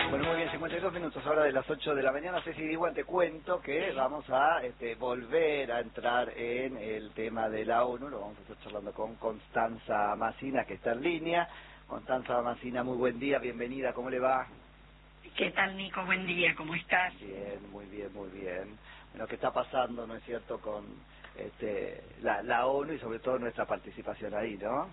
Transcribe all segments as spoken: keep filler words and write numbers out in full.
Bueno, muy bien, cincuenta y dos minutos, ahora de las ocho de la mañana. Ceci Diguan, te cuento que vamos a este, volver a entrar en el tema de la ONU. Lo vamos a estar charlando con Constanza Massina, que está en línea. Constanza Massina, muy buen día, bienvenida, ¿cómo le va? ¿Qué tal, Nico? Buen día, ¿cómo estás? Bien, muy bien, muy bien. Bueno, ¿qué está pasando, no es cierto, con este, la, la ONU y sobre todo nuestra participación ahí, no?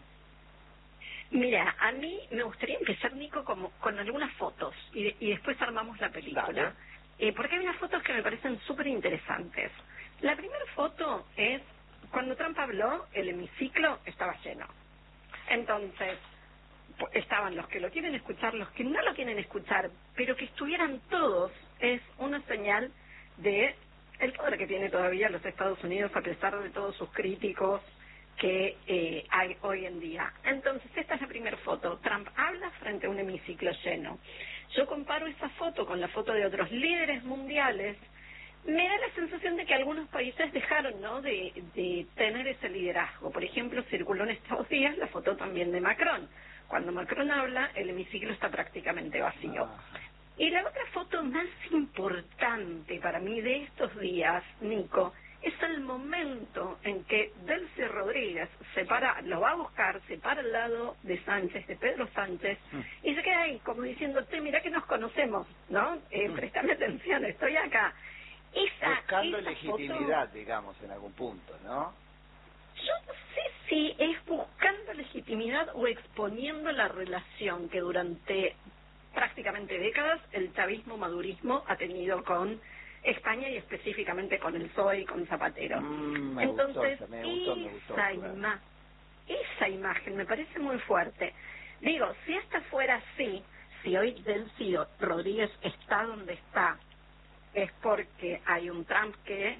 Mira, a mí me gustaría empezar, Nico, como, con algunas fotos y, de, y después armamos la película. Eh, porque hay unas fotos que me parecen súper interesantes. La primera foto es cuando Trump habló, el hemiciclo estaba lleno. Entonces, estaban los que lo quieren escuchar, los que no lo quieren escuchar, pero que estuvieran todos es una señal de el poder que tiene todavía los Estados Unidos a pesar de todos sus críticos que eh, hay hoy en día. Entonces, esta es la primera foto. Trump habla frente a un hemiciclo lleno. Yo comparo esa foto con la foto de otros líderes mundiales. Me da la sensación de que algunos países dejaron, ¿no?, de, de tener ese liderazgo. Por ejemplo, circuló en estos días la foto también de Macron. Cuando Macron habla, el hemiciclo está prácticamente vacío. Y la otra foto más importante para mí de estos días, Nico, es el momento en que Delcy Rodríguez se para, lo va a buscar, se para al lado de Sánchez, de Pedro Sánchez, y se queda ahí como diciéndote, mira que nos conocemos, ¿no? Eh, préstame atención, estoy acá. Esa, Buscando esa legitimidad, foto, digamos, en algún punto, ¿no? yo no sé si es buscando legitimidad o exponiendo la relación que durante prácticamente décadas el chavismo-madurismo ha tenido con España y específicamente con el P S O E y con Zapatero. Mm, me Entonces, gustó, me gustó, me gustó, esa, claro. ima esa imagen me parece muy fuerte. Digo, si esta fuera así, si hoy Delcy Rodríguez está donde está, es porque hay un Trump que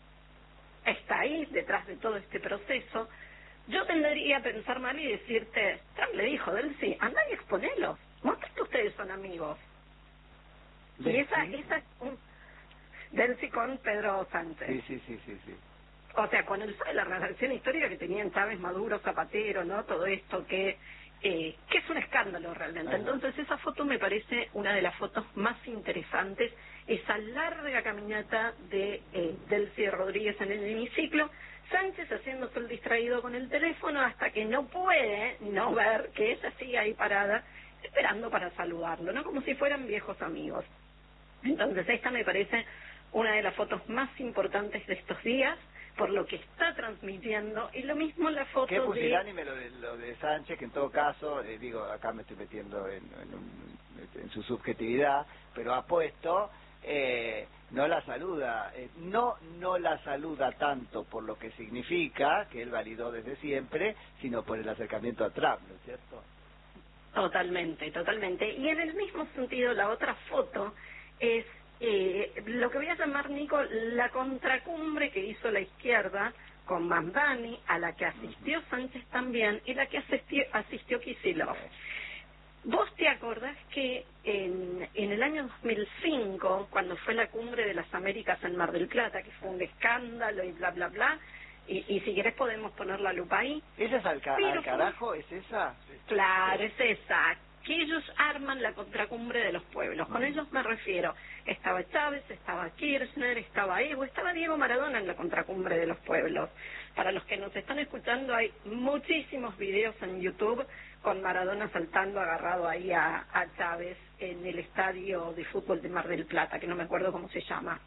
está ahí detrás de todo este proceso. Yo tendría a pensar mal y decirte, Trump le dijo, Delcy, anda y exponelo, muestra que ustedes son amigos. Y esa, esa es un Delcy con Pedro Sánchez. Sí, sí, sí, sí, sí. O sea, con el, la relación histórica que tenían Chávez, Maduro, Zapatero, ¿no? Todo esto que eh, que es un escándalo realmente. Ajá. Entonces esa foto me parece una de las fotos más interesantes, esa larga caminata de eh, Delcy Rodríguez en el hemiciclo, Sánchez haciéndose el distraído con el teléfono hasta que no puede no ver que ella sigue ahí parada esperando para saludarlo, ¿no? Como si fueran viejos amigos. Entonces esta me parece una de las fotos más importantes de estos días por lo que está transmitiendo, y lo mismo la foto ¿Qué pusilánime de... lo de, lo de Sánchez, que en todo caso, eh, digo, acá me estoy metiendo en, en, un, en su subjetividad, pero ha puesto, eh, no la saluda, eh, no, no la saluda tanto por lo que significa, que él validó desde siempre, sino por el acercamiento a Trump, ¿no es cierto? Totalmente, totalmente. Y en el mismo sentido, la otra foto es eh, lo que voy a llamar, Nico, la contracumbre que hizo la izquierda con Mamdani, a la que asistió Sánchez también, y la que asistió, asistió Kicillof. ¿Vos te acordás que en, en el año dos mil cinco, cuando fue la cumbre de las Américas en Mar del Plata, que fue un escándalo y bla, bla, bla, y, y si querés podemos poner la lupa ahí? ¿Esa es al, ca al carajo? ¿Es esa? Claro, es esa. Que ellos arman la contracumbre de los pueblos. Con ellos me refiero. Estaba Chávez, estaba Kirchner, estaba Evo, estaba Diego Maradona en la contracumbre de los pueblos. Para los que nos están escuchando, hay muchísimos videos en YouTube con Maradona saltando agarrado ahí a, a Chávez en el estadio de fútbol de Mar del Plata, que no me acuerdo cómo se llama.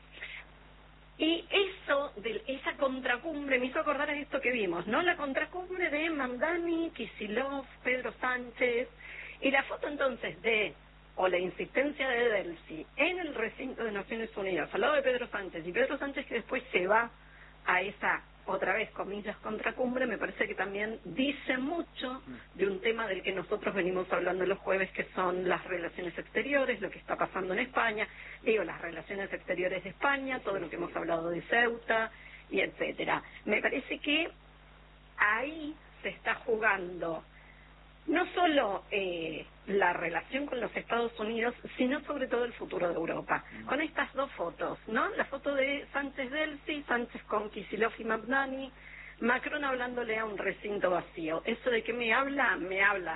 Y eso, de esa contracumbre, me hizo acordar a esto que vimos, ¿no? La contracumbre de Mamdani, Kicillof, Pedro Sánchez, y la foto entonces de, o la insistencia de Delcy en el recinto de Naciones Unidas, al lado de Pedro Sánchez, y Pedro Sánchez que después se va a esa, otra vez, comillas, contracumbre, me parece que también dice mucho de un tema del que nosotros venimos hablando los jueves, que son las relaciones exteriores, lo que está pasando en España, digo, las relaciones exteriores de España, todo lo que hemos hablado de Ceuta, y etcétera. Me parece que ahí se está jugando no solo eh, la relación con los Estados Unidos, sino sobre todo el futuro de Europa. Con estas dos fotos, ¿no? La foto de Sánchez-Delcy, Sánchez con Kicillof y Mamdani, Macron hablándole a un recinto vacío. ¿Eso de qué me habla? Me habla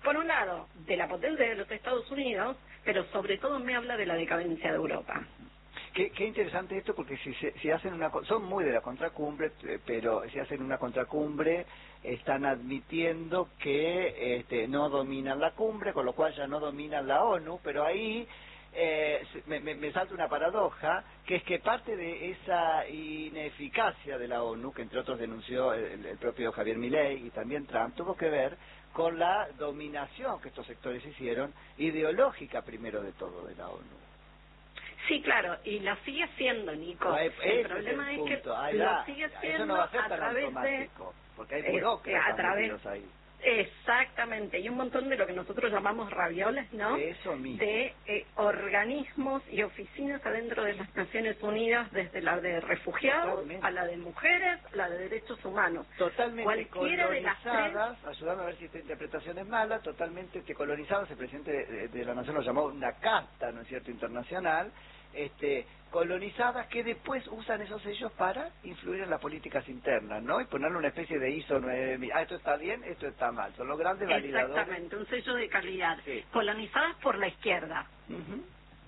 por un lado, de la potencia de los Estados Unidos, pero sobre todo me habla de la decadencia de Europa. Qué, qué interesante esto, porque si, si, si hacen una... Son muy de la contracumbre, pero si hacen una contracumbre, están admitiendo que este, no dominan la cumbre, con lo cual ya no dominan la ONU, pero ahí eh, me, me, me salta una paradoja, que es que parte de esa ineficacia de la ONU, que entre otros denunció el, el propio Javier Milei y también Trump, tuvo que ver con la dominación que estos sectores hicieron, ideológica primero de todo, de la ONU. Sí, claro, y la sigue siendo, Nico. No, el problema es, es que ahí lo va. sigue Eso siendo no va a ser a tan través automático, de... porque hay eh, burócratas a través, metidos ahí. Exactamente, y un montón de lo que nosotros llamamos ravioles, ¿no? Eso mismo. De eh, organismos y oficinas adentro de las Naciones Unidas, desde la de refugiados, totalmente, a la de mujeres, a la de derechos humanos. Totalmente Cualquiera colonizadas, de ayúdame a ver si esta interpretación es mala, totalmente que colonizadas, el presidente de, de la Nación lo llamó una casta, ¿no es cierto?, internacional, este, colonizadas que después usan esos sellos para influir en las políticas internas, ¿no? Y ponerle una especie de I S O nueve mil. Ah, esto está bien, esto está mal. Son los grandes validadores. Exactamente, un sello de calidad. Sí. Colonizadas por la izquierda. Uh-huh.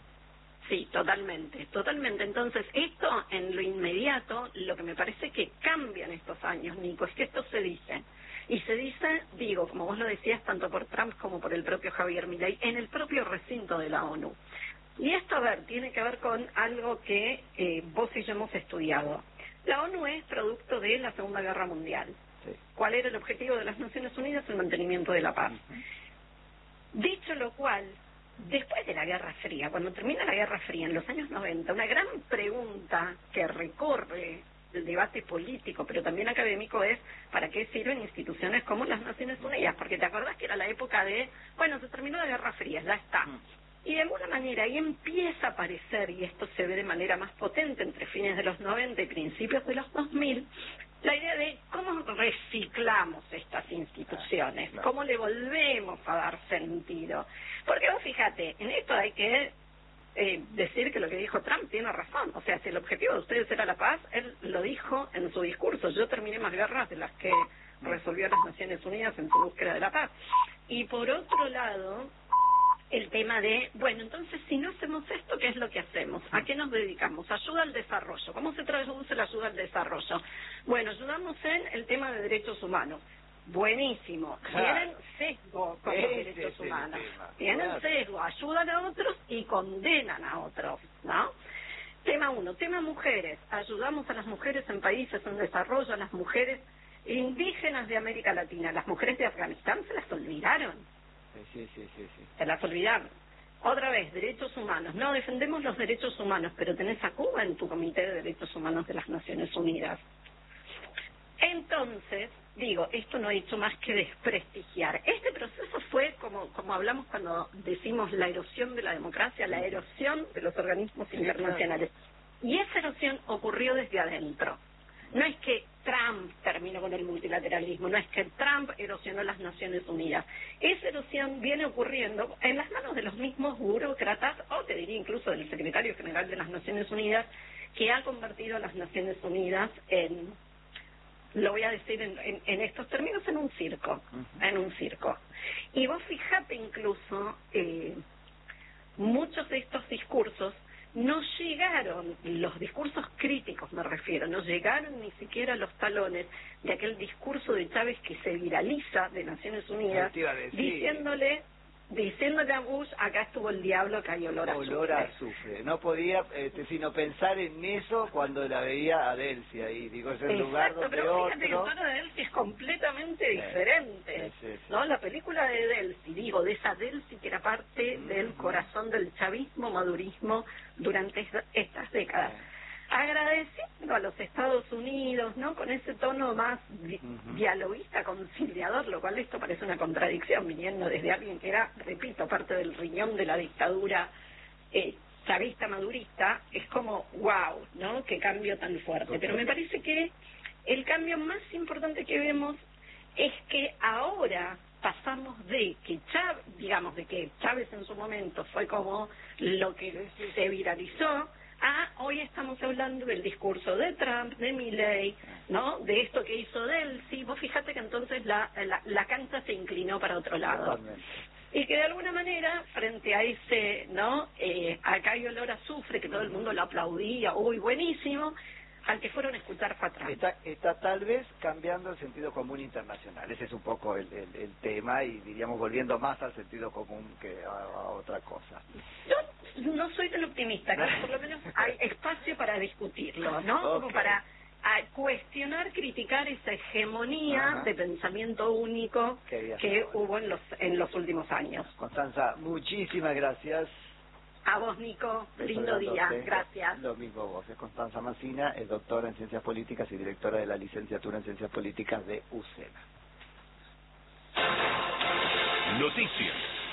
Sí, totalmente, totalmente. Entonces, esto en lo inmediato, lo que me parece que cambia en estos años, Nico, es que esto se dice. Y se dice, digo, como vos lo decías, tanto por Trump como por el propio Javier Milei, en el propio recinto de la ONU. Y esto, a ver, tiene que ver con algo que eh, vos y yo hemos estudiado. La ONU es producto de la Segunda Guerra Mundial. Sí. ¿Cuál era el objetivo de las Naciones Unidas? El mantenimiento de la paz. Uh-huh. Dicho lo cual, después de la Guerra Fría, cuando termina la Guerra Fría en los años noventa, una gran pregunta que recorre el debate político, pero también académico, es ¿para qué sirven instituciones como las Naciones Unidas? Porque te acordás que era la época de, bueno, se terminó la Guerra Fría, ya está. Uh-huh. Y de alguna manera ahí empieza a aparecer, y esto se ve de manera más potente entre fines de los noventa y principios de los dos mil, la idea de cómo reciclamos estas instituciones, cómo le volvemos a dar sentido. Porque vos fíjate, en esto hay que eh, decir que lo que dijo Trump tiene razón. O sea, si el objetivo de ustedes era la paz, él lo dijo en su discurso. Yo terminé más guerras de las que resolvió las Naciones Unidas en su búsqueda de la paz. Y por otro lado, el tema de, bueno, entonces si no hacemos esto, ¿qué es lo que hacemos? ¿A qué nos dedicamos? Ayuda al desarrollo. ¿Cómo se traduce la ayuda al desarrollo? Bueno, ayudamos en el tema de derechos humanos. Buenísimo. Tienen sesgo con los derechos humanos. Tienen sesgo, ayudan a otros y condenan a otros, ¿no? Tema uno, tema mujeres. Ayudamos a las mujeres en países en desarrollo, a las mujeres indígenas de América Latina. Las mujeres de Afganistán se las olvidaron. Sí, sí, sí, sí. Se las olvidaron. Otra vez, derechos humanos. No, defendemos los derechos humanos, pero tenés a Cuba en tu Comité de Derechos Humanos de las Naciones Unidas. Entonces, digo, esto no ha hecho más que desprestigiar. Este proceso fue, como, como hablamos cuando decimos la erosión de la democracia, la erosión de los organismos internacionales. Y esa erosión ocurrió desde adentro. No es que Trump terminó con el multilateralismo, no es que Trump erosionó las Naciones Unidas. Esa erosión viene ocurriendo en las manos de los mismos burócratas, o te diría incluso del secretario general de las Naciones Unidas, que ha convertido a las Naciones Unidas en, lo voy a decir en, en, en estos términos, en un circo, uh-huh. en un circo. Y vos fijate incluso, eh, muchos de estos discursos no llegaron, los discursos críticos me refiero, no llegaron ni siquiera a los talones de aquel discurso de Chávez que se viraliza de Naciones Unidas, diciéndole diciéndole a Bush, acá estuvo el diablo, acá hay olor a azufre. Olor a azufre. No podía este, sino pensar en eso cuando la veía a Delcy ahí. Digo, es el Exacto, lugar donde pero otro... fíjate, el tono de Delcy es completamente sí, diferente. Sí, sí, sí. ¿No? La película de Delcy, digo, de esa Delcy que era parte mm-hmm. del corazón del chavismo, madurismo durante esta, estas décadas. Sí. Agradeciendo a los Estados Unidos, ¿no? Con ese tono más di- uh-huh. dialoguista, conciliador, lo cual esto parece una contradicción viniendo desde alguien que era, repito, parte del riñón de la dictadura eh, chavista madurista. Es como, wow, ¿no? Qué cambio tan fuerte. Okay. Pero me parece que el cambio más importante que vemos es que ahora pasamos de que Chávez, digamos, de que Chávez en su momento fue como lo que sí, sí. se viralizó, a hoy estamos hablando del discurso de Trump, de Milei, ¿no? De esto que hizo Delcy. Vos fíjate que entonces la, la, la cancha se inclinó para otro lado. Totalmente. Y que de alguna manera, frente a ese, ¿no? Eh, acá hay olor a azufre, que todo el mundo lo aplaudía, uy, buenísimo, al que fueron a escuchar fue a Trump. Está, está tal vez cambiando el sentido común internacional. Ese es un poco el, el, el tema, y diríamos volviendo más al sentido común que a, a otra cosa. Yo no soy tan optimista, que por lo menos hay espacio para discutirlo, ¿no? Okay. Como para a cuestionar, criticar esa hegemonía Ajá. de pensamiento único que, que hubo en los en los últimos años. Constanza, muchísimas gracias. A vos, Nico, Beso lindo día, grandote. gracias. Lo mismo vos. Es Constanza Mancina, es doctora en Ciencias Políticas y directora de la licenciatura en Ciencias Políticas de U C E N A. Noticias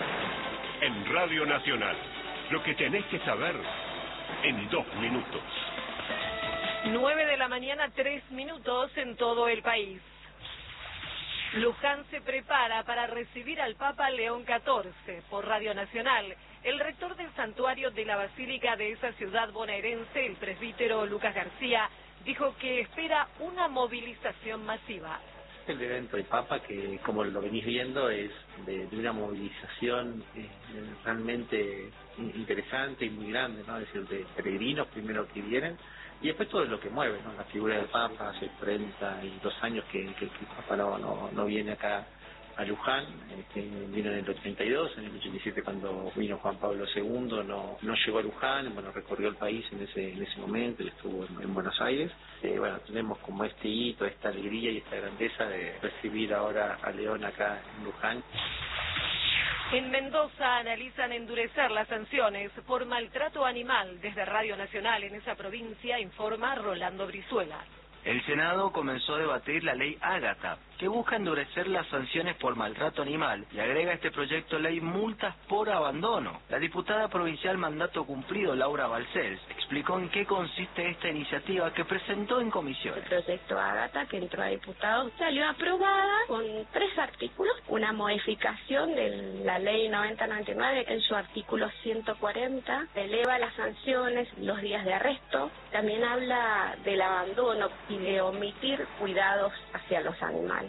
en Radio Nacional. Lo que tenés que saber en dos minutos. nueve de la mañana, tres minutos en todo el país. Luján se prepara para recibir al Papa León catorce. Por Radio Nacional, el rector del santuario de la Basílica de esa ciudad bonaerense, el presbítero Lucas García, dijo que espera una movilización masiva. El evento del Papa, que como lo venís viendo, es de, de una movilización eh, realmente interesante y muy grande, ¿no? Es decir, de peregrinos primero que vienen, y después todo lo que mueve, ¿no? La figura del Papa, hace treinta y dos años que, que, que el Papa no, no, no viene acá a Luján, este, vino en el ochenta y dos, en el ochenta y siete cuando vino Juan Pablo segundo, no no llegó a Luján, bueno, recorrió el país en ese en ese momento, él estuvo en, en Buenos Aires. Eh, bueno, tenemos como este hito, esta alegría y esta grandeza de recibir ahora a León acá en Luján. En Mendoza analizan endurecer las sanciones por maltrato animal. Desde Radio Nacional en esa provincia informa Rolando Brizuela. El Senado comenzó a debatir la ley Ágata, que busca endurecer las sanciones por maltrato animal y agrega a este proyecto ley multas por abandono. La diputada provincial Mandato Cumplido, Laura Balcells, explicó en qué consiste esta iniciativa que presentó en comisión. El proyecto Ágata, que entró a diputados, salió aprobada con tres artículos, una modificación de la ley noventa noventa y nueve, que en su artículo ciento cuarenta eleva las sanciones, los días de arresto, también habla del abandono y de omitir cuidados hacia los animales.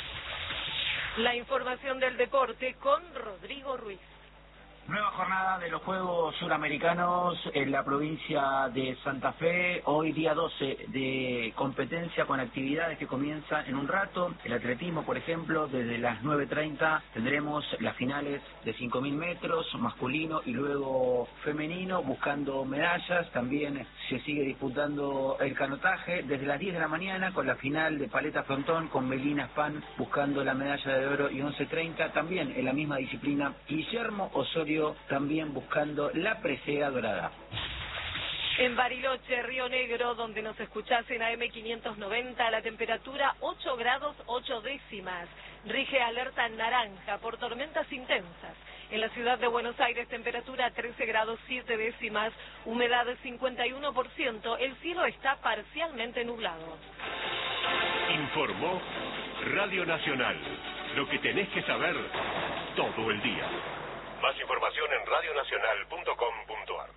La información del deporte con Rodrigo Ruiz. Nueva jornada de los Juegos Suramericanos en la provincia de Santa Fe, hoy día doce de competencia con actividades que comienzan en un rato. El atletismo, por ejemplo, desde las nueve treinta tendremos las finales de cinco mil metros, masculino y luego femenino, buscando medallas. También se sigue disputando el canotaje desde las diez de la mañana con la final de paleta frontón con Melina Span buscando la medalla de oro, y once treinta también en la misma disciplina Guillermo Osorio también buscando la presea dorada. En Bariloche, Río Negro, donde nos escuchás en A M quinientos noventa, la temperatura ocho grados ocho décimas. Rige alerta naranja por tormentas intensas. En la ciudad de Buenos Aires, temperatura trece grados siete décimas, humedad cincuenta y uno por ciento, el cielo está parcialmente nublado. Informó Radio Nacional. Lo que tenés que saber todo el día. Más información en radionacional punto com punto ar.